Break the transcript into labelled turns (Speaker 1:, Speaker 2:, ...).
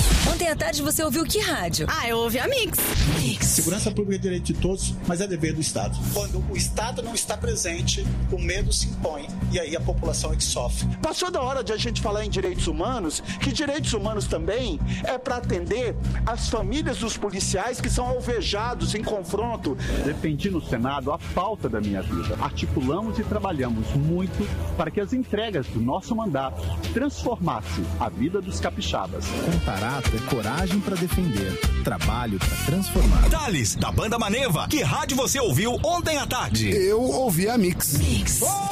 Speaker 1: Ontem à tarde você ouviu que rádio?
Speaker 2: Eu ouvi a Mix.
Speaker 3: Segurança pública é direito de todos, mas é dever do Estado. Quando o Estado não está presente, o medo se impõe e aí a população é que sofre.
Speaker 4: Passou da hora de a gente falar em direitos humanos, que direitos humanos também é para atender as famílias dos policiais que são alvejados em confronto.
Speaker 5: Defendi no Senado a pauta da minha vida. Articulamos e trabalhamos muito para que as entregas do nosso mandato transformassem a vida dos capixabas.
Speaker 6: Contarato é coragem para defender, trabalho para transformar.
Speaker 7: Thales, da Banda Maneva, que rádio você ouviu ontem à tarde?
Speaker 6: Eu ouvi a Mix.